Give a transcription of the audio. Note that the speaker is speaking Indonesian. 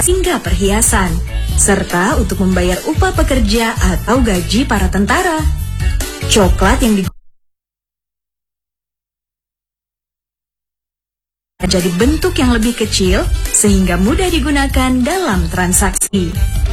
hingga perhiasan, serta untuk membayar upah pekerja atau gaji para tentara. Coklat yang jadi bentuk yang lebih kecil sehingga mudah digunakan dalam transaksi.